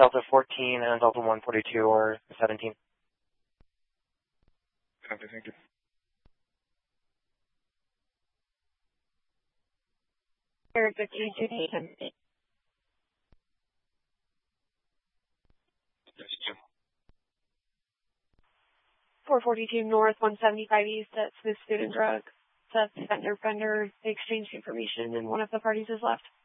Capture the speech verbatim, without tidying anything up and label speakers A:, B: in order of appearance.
A: Delta fourteen and Delta one forty-two or seventeen.
B: Copy, thank you.
C: Air fifty-two ten. four forty-two North, one seventy-five East at Smith Food and Drug. That's vendor vendor. They exchanged information and one of the parties is left.